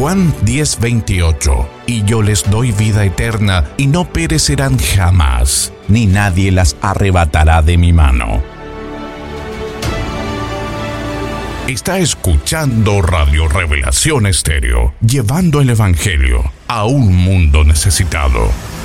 Juan 10:28. Y yo les doy vida eterna, y no perecerán jamás, ni nadie las arrebatará de mi mano. Está escuchando Radio Revelación Estéreo, llevando el Evangelio a un mundo necesitado.